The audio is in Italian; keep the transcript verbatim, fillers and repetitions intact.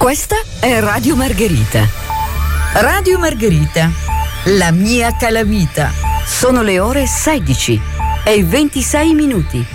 Questa è Radio Margherita. Radio Margherita, la mia calamita. Sono le ore sedici e ventisei minuti.